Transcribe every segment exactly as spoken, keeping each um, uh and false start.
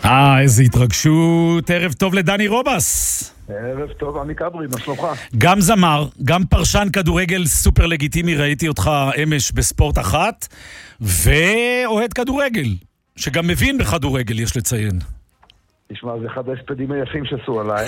אה, איזו התרגשות. ערב טוב לדני רובס. ערב טוב, עמי קברי, מה שלומך? גם זמר, גם פרשן כדורגל סופר לגיטימי, ראיתי אותך אמש בספורט אחת, ואוהד כדורגל, שגם מבין בכדורגל, יש לציין. תשמע, זה אחד ההספדים היפים שעשו עליי.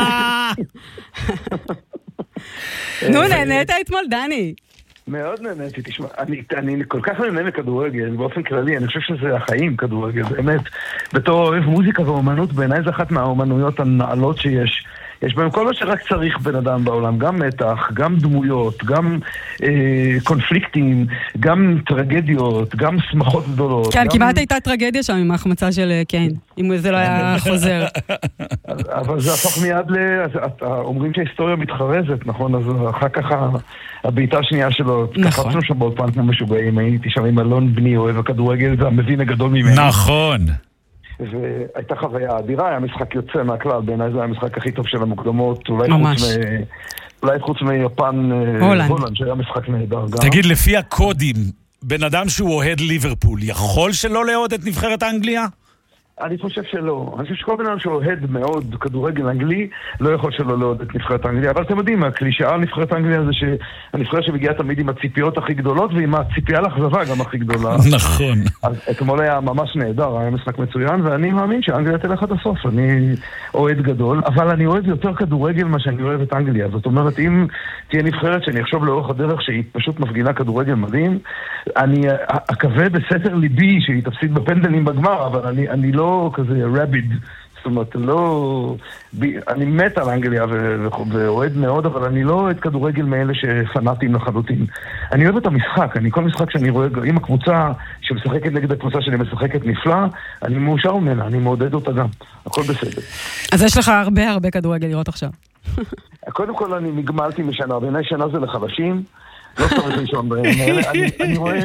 נו, נהנית אתמול, דני. מאוד נהניתי, תשמע, אני, אני כל כך נהנה מכדורגל, באופן כללי, אני חושב שזה החיים, כדורגל, באמת, בתור אוהב מוזיקה ואומנות, בעיניי זה אחת מהאומנויות הנעלות שיש. יש בהם כל מה שרק צריך בן אדם בעולם, גם מתח, גם דמויות, גם אה, קונפליקטים, גם טרגדיות, גם שמחות גדולות. כן, גם... כמעט הייתה טרגדיה שם עם ההחמצה של קיין, אם זה לא היה חוזר. אבל זה הפך מיד ל... אומרים שההיסטוריה מתחרזת, נכון? אז אחר כך הבעיטה השנייה שלו, קפצנו שם באולפן כמו משוגעים, הייתי שם עם אלון בני, אוהב הכדורגל, זה המבין הגדול ממנו. נכון. והייתה חוויה אדירה, היה משחק יוצא מהכלל, בעיניי זה היה המשחק הכי טוב של המוקדמות, אולי חוץ, מ... אולי חוץ מיפן הולנד, שהיה משחק נהדר. תגיד, לפי הקודים, בן אדם שהוא אוהד ליברפול, יכול שלא לאהוד את נבחרת האנגליה? אני חושב שלא. אני חושב שכל בן אדם שאוהד מאוד כדורגל אנגלי, לא יכול שלא לאהוד את נבחרת האנגליה. אבל אתם יודעים, הקלישאה על נבחרת האנגליה זה שהנבחרת שמגיעה תמיד עם הציפיות הכי גדולות, ועם הציפייה לאכזבה גם הכי גדולה. נכון. אז אתמול היה ממש נהדר, היה משחק מצוין, ואני מאמין שאנגליה תלך עד הסוף. אני אוהד גדול, אבל אני אוהד יותר כדורגל מה שאני אוהב את אנגליה. זאת אומרת, אם תהיה נבחרת שאני אחשוב לאורך הדרך שהיא פשוט מפגינה כדורגל מדהים, אני אקווה בסתר ליבי שהיא תפסיד בפנדלים בגמר, אבל אני, אני לא כזה רביד, זאת אומרת, לא... אני מת על אנגליה ואוהד מאוד, אבל אני לא אוהד כדורגל מאלה שפנאטים לחלוטין. אני אוהב את המשחק, אני כל משחק שאני רואה, עם הקבוצה שמשחקת נגד הקבוצה שאני משחקת נפלא, אני מאושר ממנה, אני מעודד אותה גם. הכל בסדר. אז יש לך הרבה הרבה כדורגל לראות עכשיו. קודם כל אני נגמלתי משנה, בעיניי שנה זה לחלשים, לא צריך לישון בהם. אני רואה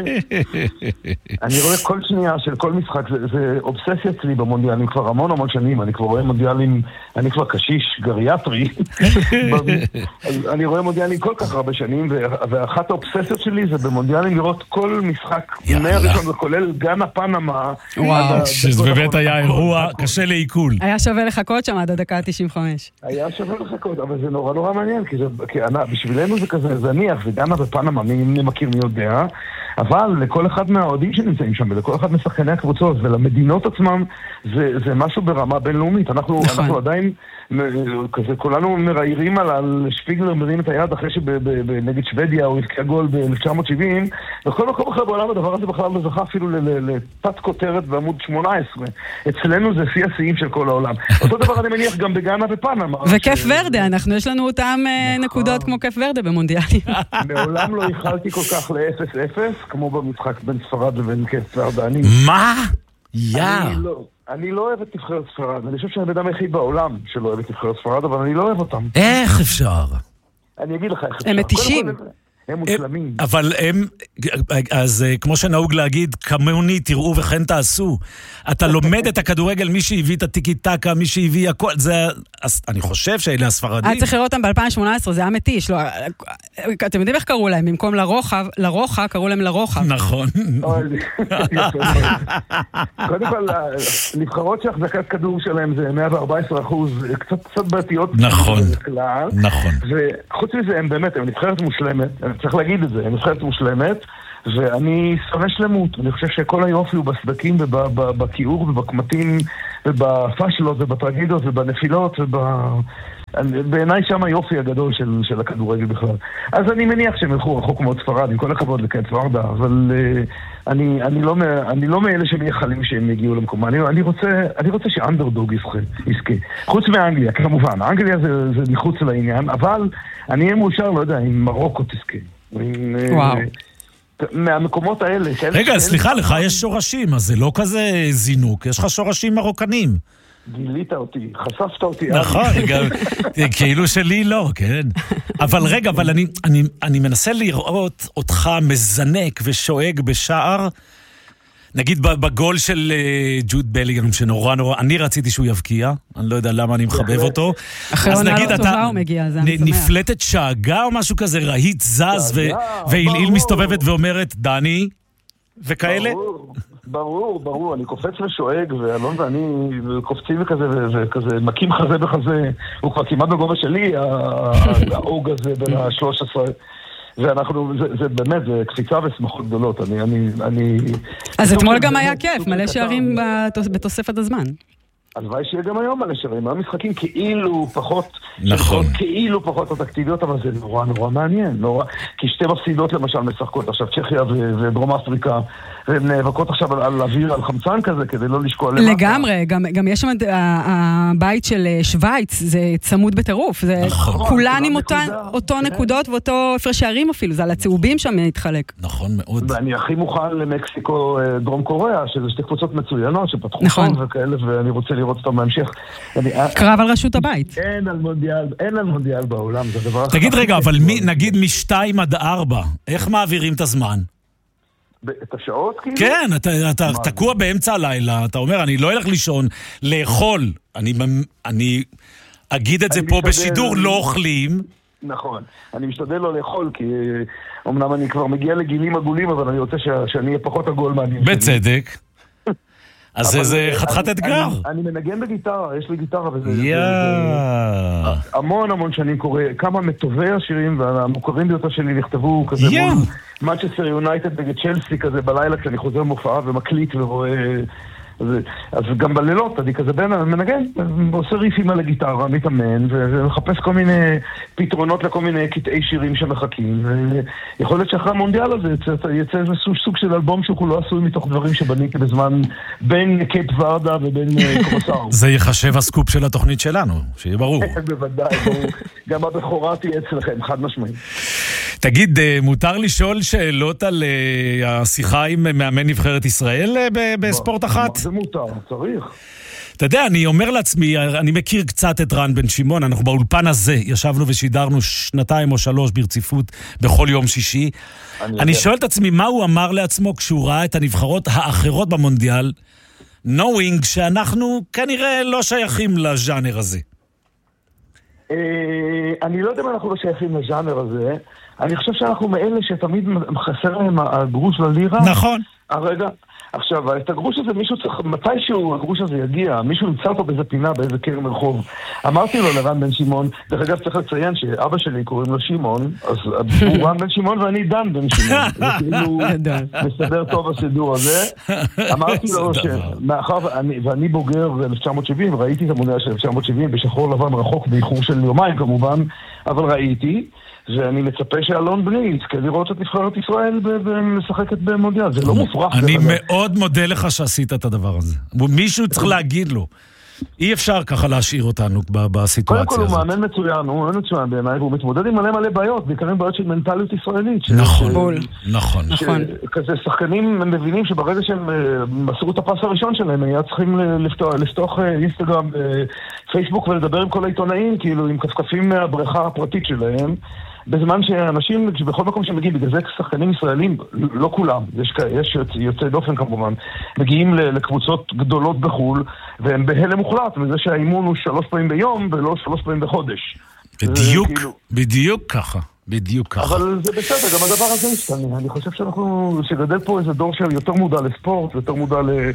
אני רואה כל שנייה של כל משחק, זה אובססיה אצלי במונדיאלים כבר המון המון שנים, אני כבר רואה מונדיאלים, אני כבר קשיש גריאטרי, אני רואה מונדיאלים כל כך הרבה שנים, ואחת האובססיות שלי זה במונדיאלים לראות כל משחק מהראשון, זה כולל גאנה פנמה. וואו, שזה באמת היה אירוע קשה לעיכול. היה שווה לחכות שם עד הדקה ה-תשעים וחמש. היה שווה לחכות, אבל זה נורא נורא מעניין, כי בשבילנו זה כזה זניח, זה גאנה פנמה, מי מכיר מי יודע, אבל לכל אחד מהאוהדים שנמצאים שם, ולכל אחד משחקני הקבוצות, ולמדינות עצמם, זה, זה משהו ברמה בינלאומית. אנחנו, נכון. אנחנו עדיין, כזה, כולנו מראיירים על, על שפיגלר מרים את היד אחרי שנגד שוודיה, הוא הבקיע גול ב-אלף תשע מאות שבעים, וכל מקום אחר בעולם הדבר הזה בכלל לא זכה אפילו לתת כותרת בעמוד שמונה עשרה. אצלנו זה שיא השיאים של כל העולם. אותו דבר אני מניח גם בגאנה ופנמה. וכיף ורדה, אנחנו, יש לנו אותם נקודות כמו כיף ורדה במונדיאלים. מעולם לא איחלתי כל כך ל-אפס אפס, כמו במשחק בין ספרד לבין כיף ורדה. מה? יא! אני לא אוהב את נבחרת ספרד, אני חושב שאני בן אדם היחיד בעולם שלא אוהב את נבחרת ספרד, אבל אני לא אוהב אותם. איך אפשר? אני אגיד לך איך אפשר. הם מתישים. הם מושלמים. אבל הם, אז כמו שנהוג להגיד, כמוני תראו וכן תעשו. אתה לומד את הכדורגל, מי שהביא את הטיקי טקה, מי שהביא הכל, זה, אני חושב שאלה הספרדים. היה צריך לראות אותם ב-אלפיים שמונה עשרה, זה היה מתיש. אתם יודעים איך קראו להם? במקום לרוחב, לרוחה, קראו להם לרוחב. נכון. קודם כל, נבחרות שהחזקת כדור שלהם זה מאה וארבע עשרה אחוז, קצת בעתיות. נכון, נכון. וחוץ מזה, הם באמת, הם נבחרת מושלמת, צריך להגיד את זה, הם נבחרת מושלמת, ואני שונא שלמות. אני חושב שכל היופי הוא בסדקים ובכיעור ובקמטים ובפשלות ובטרגדיות ובנפילות וב... בעיניי שם היופי הגדול של, של הכדורגל בכלל. אז אני מניח שהם ילכו רחוק מאוד ספרד, עם כל הכבוד לכת ורדה, אבל uh, אני, אני, לא, אני לא מאלה שמייחלים שהם יגיעו למקום. אני, אני רוצה, אני רוצה שאנדרדוג יזכה. חוץ מאנגליה, כמובן. אנגליה זה, זה מחוץ לעניין, אבל אני אהיה מאושר, לא יודע, אם מרוקו תזכה. וואו. מהמקומות האלה. רגע, סליחה, לך יש שורשים, אז זה לא כזה זינוק, יש לך שורשים מרוקנים. גילית אותי, חשפת אותי. נכון, כאילו שלי לא, כן. אבל רגע, אבל אני, אני, אני מנסה לראות אותך מזנק ושואג בשער, נגיד בגול של ג'וד בלינגהאם, שנורא נורא, אני רציתי שהוא יבקיע, אני לא יודע למה אני מחבב אותו. אחרי עונה לא טובה הוא מגיע, זה אני שמח. נפלטת שאגה או משהו כזה, רהיט זז, והילעיל מסתובבת ואומרת, דני, וכאלה? ברור, ברור, אני קופץ ושואג, ואלון ואני קופצים וכזה, וכזה, מקים חזה בחזה, הוא כבר כמעט בגובה שלי, האוג הזה בין ה-שלוש עשרה, ואנחנו, זה, זה באמת, זה קפיצה ושמחות גדולות, אני, אני, אני... אז אתמול גם היה כיף, מלא שערים בתוספת הזמן. הלוואי שיהיה גם היום מלא שערים, המשחקים כאילו פחות, נכון. כאילו פחות אטרקטיביות, אבל זה נורא נורא מעניין, נורא, כי שתי מפסידות למשל משחקות עכשיו, צ'כיה ודרום אפריקה, והן נאבקות עכשיו על, על אוויר, על חמצן כזה, כדי לא לשקוע למטה. לגמרי, גם, גם יש שם הבית של שוויץ, זה צמוד בטירוף, זה נכון. כולן עם אותן, אותו נקודות ואותו הפרש שערים אפילו, זה על הצהובים שם להתחלק. נכון מאוד. ואני הכי מוכן למקסיקו, דרום קוריאה, שזה שתי קבוצות מצוינות שפתחו נכון. שם וכאלה, ואני רוצה לראות אותם בהמשך. קרב על רשות הבית. אין על מונדיאל, אין על מונדיאל בעולם, זה דבר... תגיד רגע, אבל מי, נגיד משתיים עד ארבע, איך מעבירים את הזמן? את השעות כאילו? כן, אתה, אתה תקוע באמצע הלילה, אתה אומר, אני לא אלך לישון, לאכול. אני, אני אגיד את זה פה בשידור, לא אוכלים. נכון, אני משתדל לא לאכול, כי אמנם אני כבר מגיע לגילים עגולים, אבל אני רוצה שאני אהיה פחות עגול מעניין. בצדק. אז זה חתיכת אתגר. אני מנגן בגיטרה, יש לי גיטרה וזה... יאה. המון המון שנים קורא, כמה מטובי השירים והמוכרים ביותר שלי נכתבו כזה מול מנצ'סטר יונייטד נגד צ'לסי כזה בלילה כשאני חוזר מופעה ומקליט ורואה... אז גם בלילות, אני כזה בין, מנגן, עושה ריפים על הגיטרה, מתאמן, ומחפש כל מיני פתרונות לכל מיני קטעי שירים שמחכים, ויכול להיות שאחרי המונדיאל הזה יצא איזה סוג של אלבום שהוא כולו עשוי מתוך דברים שבניתי בזמן בין קייפ ורדה ובין קרוסאו. זה יחשב הסקופ של התוכנית שלנו, שיהיה ברור. בוודאי, ברור. גם הבכורה תהיה אצלכם, חד משמעית. תגיד, מותר לשאול שאלות על השיחה עם מאמן נבחרת ישראל בספורט אחת? זה מותר, צריך. אתה יודע, אני אומר לעצמי, אני מכיר קצת את רן בן שמעון, אנחנו באולפן הזה ישבנו ושידרנו שנתיים או שלוש ברציפות בכל יום שישי. אני, אני שואל את עצמי, מה הוא אמר לעצמו כשהוא ראה את הנבחרות האחרות במונדיאל, knowing שאנחנו כנראה לא שייכים לז'אנר הזה? אני לא יודע אם אנחנו לא שייכים לז'אנר הזה, אני חושב שאנחנו מאלה שתמיד חסר להם הגרוש ללירה. נכון. הרגע, עכשיו, את הגרוש הזה מישהו צריך, מתישהו הגרוש הזה יגיע, מישהו נמצא אותו באיזה פינה, באיזה קרם רחוב. אמרתי לו לרן בן שמעון, דרך אגב צריך לציין שאבא שלי קוראים לו שמעון, אז הוא רן בן שמעון ואני דן בן שמעון. זה כאילו מסדר טוב הסידור הזה. אמרתי לו שמאחר, ואני בוגר ב-אלף תשע מאות שבעים, ראיתי את המונדיאל של אלף תשע מאות שבעים בשחור לבן רחוק, באיחור של יומיים כמובן, אבל ראיתי. ואני מצפה שאלון בני יזכה לראות את נבחרת ישראל ומשחקת במונדיאל. זה לא מופרך. אני מאוד מודה לך שעשית את הדבר הזה. מישהו צריך להגיד לו. אי אפשר ככה להשאיר אותנו בסיטואציה הזאת. קודם כל הוא מאמן מצוין, הוא מאמן מצוין בעיניי, והוא מתמודד עם מלא מלא בעיות, בעיקר עם בעיות של מנטליות ישראלית. נכון, נכון. כזה שחקנים מבינים שברגע שהם מסרו את הפס הראשון שלהם, היה צריכים לפתוח אינסטגרם, פייסבוק ולדבר עם כל העיתונאים, כאילו עם כפכפים מהבריכה הפרטית שלהם. בזמן שאנשים, בכל מקום שמגיעים, בגלל זה שחקנים ישראלים, לא כולם, יש, יש יוצאי דופן כמובן, מגיעים לקבוצות גדולות בחול, והם בהלם מוחלט, מזה שהאימון הוא שלוש פעמים ביום, ולא שלוש פעמים בחודש. בדיוק, כאילו... בדיוק ככה. בדיוק ככה. אבל זה בסדר, גם הדבר הזה משתנה. אני חושב שאנחנו, שגדל פה איזה דור שיותר מודע לספורט, יותר מודע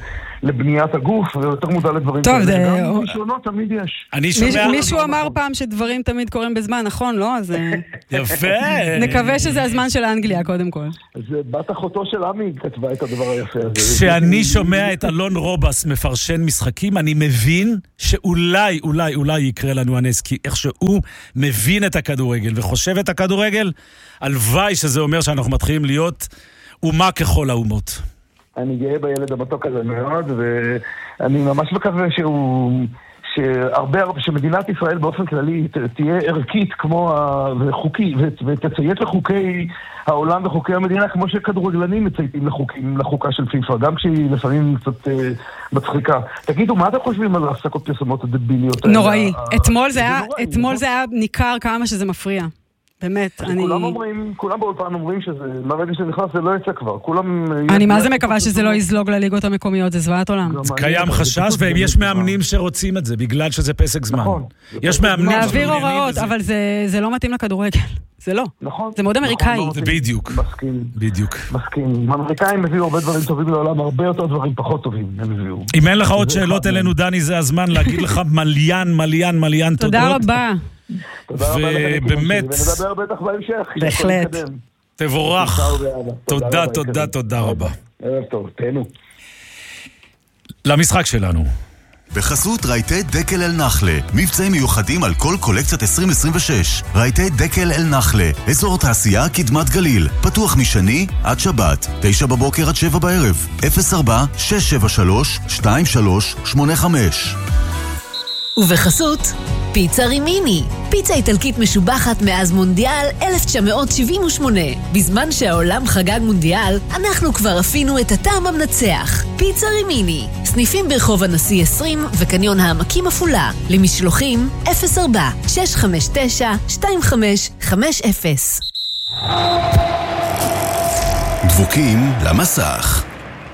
לבניית הגוף, ויותר מודע לדברים טוב, זה... גם משלונות תמיד יש. מישהו אמר פעם שדברים תמיד קורים בזמן, נכון, לא? אז... יפה. נקווה שזה הזמן של האנגליה, קודם כל. זה בת אחותו של עמי כתבה את הדבר היפה הזה. כשאני שומע את אלון רובס מפרשן משחקים, אני מבין שאולי, אולי, אולי יקרה לנו הנס, כי איך שהוא מבין את הכדורגל וחושב את הכדורגל, רגל, הלוואי שזה אומר שאנחנו מתחילים להיות אומה ככל האומות. אני גאה בילד המתוק הזה מאוד, ואני ממש מקווה שהוא, שהרבה, שמדינת ישראל באופן כללי תהיה ערכית כמו החוקי, ותציית לחוקי העולם וחוקי המדינה, כמו שכדורגלנים מצייתים לחוקים, לחוקה של פיפה, גם כשהיא לפעמים קצת מצחיקה. תגידו, מה אתם חושבים על הפסקות פרסומות הדביליות? נוראי. אתמול זה היה, אתמול זה היה ניכר כמה שזה מפריע. באמת, אני... כולם אומרים, כולם באולפן אומרים שזה, מהרגע שזה נכנס זה לא יצא כבר, כולם... אני מה זה מקווה שזה לא יזלוג לליגות המקומיות, זה זוועת עולם. קיים חשש, ויש מאמנים שרוצים את זה, בגלל שזה פסק זמן. יש מאמנים... להעביר הוראות, אבל זה לא מתאים לכדורגל. זה לא. נכון. זה מאוד אמריקאי. זה בדיוק. מסכים. בדיוק. מסכים. האמריקאים הביאו הרבה דברים טובים לעולם, הרבה יותר דברים פחות טובים הם הביאו. אם אין לך עוד שאלות אלינו, דני, זה הזמן להגיד לך מליין, מליין, מליין תודות. תודה רבה. תודה רבה לך. ובאמת... ונדבר בטח בהמשך. בהחלט. תבורך. תודה, תודה, תודה רבה. ערב טוב, תהנו. למשחק שלנו. בחסות רהיטי דקל אל נחלה, מבצעים מיוחדים על כל קולקציית עשרים עשרים ושש. רהיטי דקל אל נחלה, אזור תעשייה קדמת גליל, פתוח משני עד שבת, תשע בבוקר עד שבע בערב, אפס ארבע שש שבע שלוש שתיים שלוש שמונה חמש. ובחסות פיצה רימיני, פיצה איטלקית משובחת מאז מונדיאל אלף תשע מאות שבעים ושמונה. בזמן שהעולם חגג מונדיאל, אנחנו כבר אפינו את הטעם המנצח. פיצה רימיני, סניפים ברחוב הנשיא עשרים וקניון העמקים אפולה. למשלוחים אפס ארבע שש חמש תשע שתיים חמש חמש אפס. דבוקים למסך.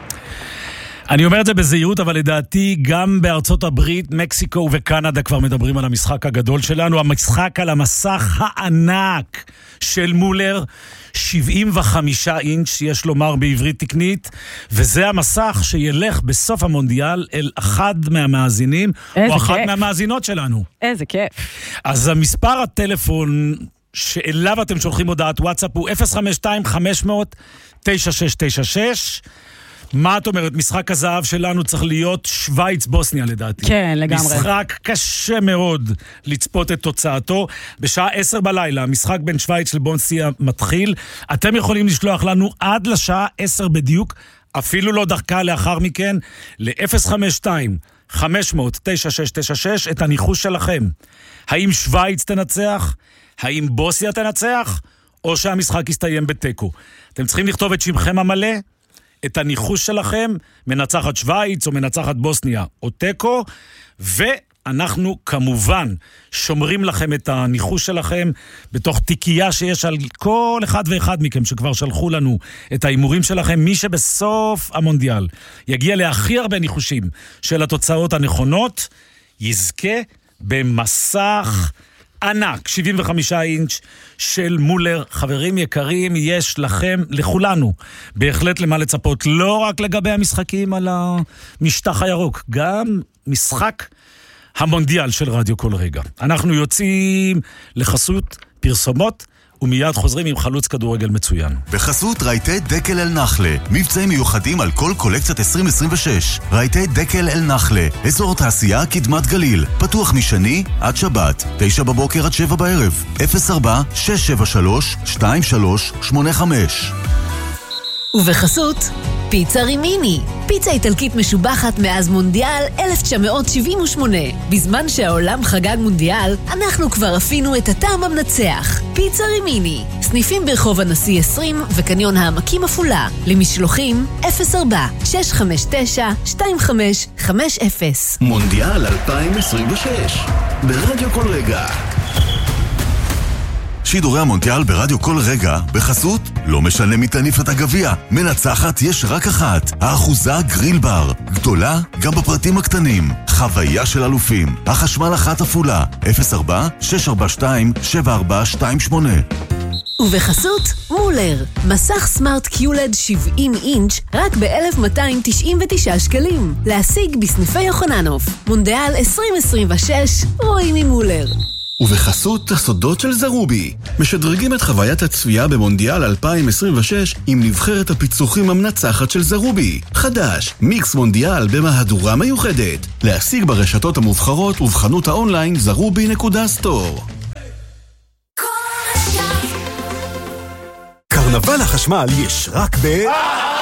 אני אומר את זה בזהירות, אבל לדעתי גם בארצות הברית, מקסיקו וקנדה כבר מדברים על המשחק הגדול שלנו, המשחק על המסך הענק של מולר, שבעים וחמישה אינץ' יש לומר בעברית תקנית, וזה המסך שילך בסוף המונדיאל אל אחד מהמאזינים, או אחת כיף. מהמאזינות שלנו. איזה כיף. אז המספר הטלפון שאליו אתם שולחים הודעת וואטסאפ הוא אפס חמש שתיים חמש אפס אפס תשע שש תשע שש. מה את אומרת? משחק הזהב שלנו צריך להיות שוויץ בוסניה לדעתי. כן, לגמרי. משחק קשה מאוד לצפות את תוצאתו. בשעה עשר בלילה, המשחק בין שוויץ לבוסניה מתחיל. אתם יכולים לשלוח לנו עד לשעה עשר בדיוק, אפילו לא דקה לאחר מכן, ל-אפס חמש שתיים חמש אפס אפס תשע שש תשע שש את הניחוש שלכם. האם שוויץ תנצח? האם בוסניה תנצח? או שהמשחק יסתיים בטקו? אתם צריכים לכתוב את שמכם המלא, את הניחוש שלכם, מנצחת שוויץ או מנצחת בוסניה או טקו, ואנחנו כמובן שומרים לכם את הניחוש שלכם בתוך תיקייה שיש על כל אחד ואחד מכם שכבר שלחו לנו את האימורים שלכם. מי שבסוף המונדיאל יגיע להכי הרבה ניחושים של התוצאות הנכונות, יזכה במסך ענק, שבעים וחמישה אינץ' של מולר. חברים יקרים, יש לכם, לכולנו, בהחלט למה לצפות, לא רק לגבי המשחקים על המשטח הירוק, גם משחק המונדיאל של רדיו כל רגע. אנחנו יוצאים לחסות פרסומות, ומיד חוזרים עם חלוץ כדורגל מצוין. בחסות רהיטי דקל אל נחלה, מבצעים מיוחדים על כל קולקציית עשרים עשרים ושש. רהיטי דקל אל נחלה, אזור תעשייה קדמת גליל, פתוח משני עד שבת, תשע בבוקר עד שבע בערב, אפס ארבע שש שבע שלוש שתיים שלוש שמונה חמש. ובחסות פיצה רימיני, פיצה איטלקית משובחת מאז מונדיאל אלף תשע מאות שבעים ושמונה. בזמן שהעולם חגג מונדיאל, אנחנו כבר אפינו את הטעם המנצח. פיצה רימיני, סניפים ברחוב הנשיא עשרים וקניון העמקים אפולה. למשלוחים אפס ארבע שש חמש תשע שתיים חמש חמש אפס. מונדיאל אלפיים עשרים ושש ברדיו כל רגע. שידורי המונדיאל ברדיו כל רגע, בחסות, לא משנה מי תניף את הגביע, מנצחת יש רק אחת, האחוזה גריל בר, גדולה גם בפרטים הקטנים, חוויה של אלופים, החשמל אחת אפולה, אפס ארבע שש ארבע שתיים שבע ארבע שתיים שמונה. ובחסות מולר, מסך סמארט קיולד שבעים אינץ' רק ב-אלף מאתיים תשעים ותשעה שקלים, להשיג בסניפי יוחננוף. מונדיאל עשרים עשרים ושש, רואים ממולר. ובחסות הסודות של זרובי, משדרגים את חוויית הצפייה במונדיאל אלפיים עשרים ושש עם נבחרת הפיצוחים המנצחת של זרובי. חדש, מיקס מונדיאל במהדורה מיוחדת. להשיג ברשתות המובחרות ובחנות האונליין זרובי נקודה סטור. קרנבל החשמל יש רק ב...